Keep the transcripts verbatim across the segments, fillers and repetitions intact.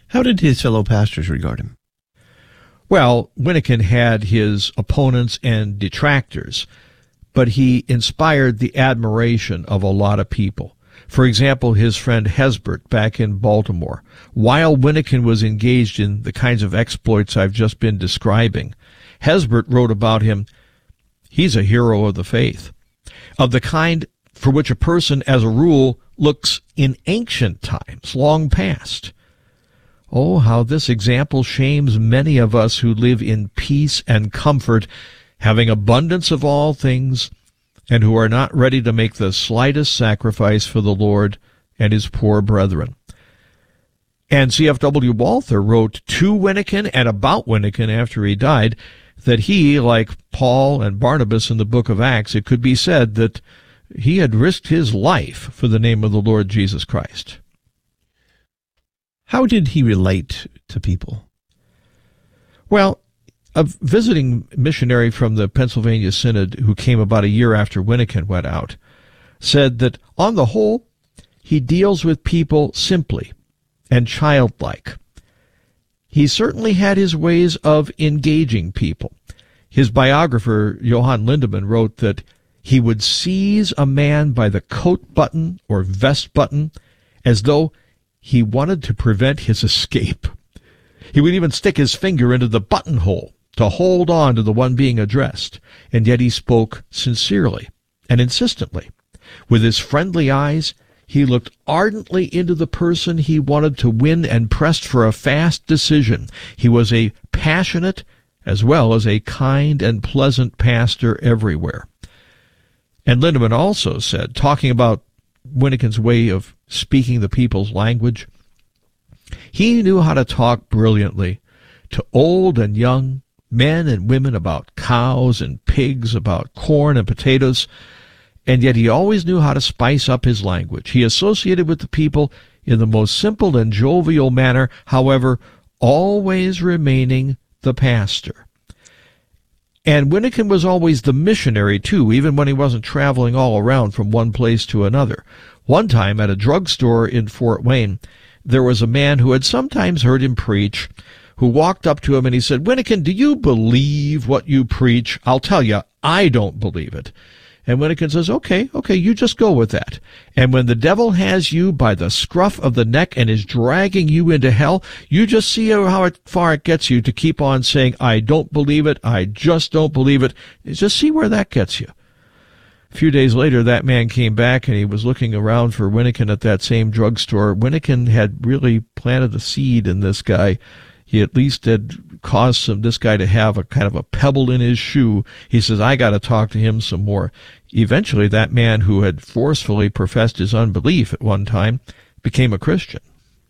How did his fellow pastors regard him? Well, Wyneken had his opponents and detractors, but he inspired the admiration of a lot of people. For example, his friend Hesbert back in Baltimore. While Wyneken was engaged in the kinds of exploits I've just been describing, Hesbert wrote about him, he's a hero of the faith, of the kind for which a person, as a rule, looks in ancient times, long past. Oh, how this example shames many of us who live in peace and comfort, having abundance of all things, and who are not ready to make the slightest sacrifice for the Lord and his poor brethren. And C F W Walther wrote to Wyneken and about Wyneken after he died that he, like Paul and Barnabas in the book of Acts, it could be said that he had risked his life for the name of the Lord Jesus Christ. How did he relate to people? Well, a visiting missionary from the Pennsylvania Synod who came about a year after Wyneken went out said that, on the whole, he deals with people simply and childlike. He certainly had his ways of engaging people. His biographer, Johann Lindemann, wrote that he would seize a man by the coat button or vest button as though he wanted to prevent his escape. He would even stick his finger into the buttonhole to hold on to the one being addressed, and yet he spoke sincerely and insistently. With his friendly eyes, he looked ardently into the person he wanted to win and pressed for a fast decision. He was a passionate as well as a kind and pleasant pastor everywhere. And Lindemann also said, talking about Wyneken's way of speaking the people's language, he knew how to talk brilliantly to old and young, men and women, about cows and pigs, about corn and potatoes, and yet he always knew how to spice up his language. He associated with the people in the most simple and jovial manner, however, always remaining the pastor. And Wyneken was always the missionary, too, even when he wasn't traveling all around from one place to another. One time, at a drugstore in Fort Wayne, there was a man who had sometimes heard him preach, who walked up to him and he said, "Wyneken, do you believe what you preach? I'll tell you, I don't believe it." And Wyneken says, okay, okay, you just go with that. And when the devil has you by the scruff of the neck and is dragging you into hell, you just see how far it gets you to keep on saying, I don't believe it, I just don't believe it. Just see where that gets you. A few days later, that man came back and he was looking around for Wyneken at that same drugstore. Wyneken had really planted a seed in this guy. He at least had caused some, this guy to have a kind of a pebble in his shoe. He says, I got to talk to him some more. Eventually, that man who had forcefully professed his unbelief at one time became a Christian.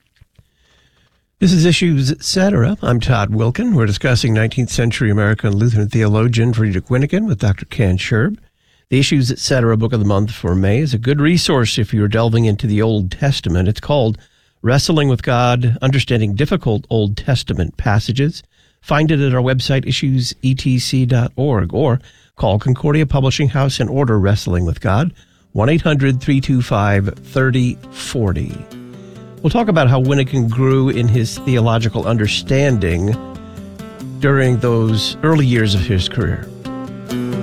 This is Issues, et cetera. I'm Todd Wilken. We're discussing nineteenth century American Lutheran theologian Friedrich Wyneken with Doctor Ken Scherb. The Issues, et cetera. Book of the month for May is a good resource if you're delving into the Old Testament. It's called Wrestling with God, Understanding Difficult Old Testament Passages. Find it at our website, issues e t c dot org, or call Concordia Publishing House and order Wrestling with God, one eight hundred, three two five, three oh four oh. We'll talk about how Wyneken grew in his theological understanding during those early years of his career.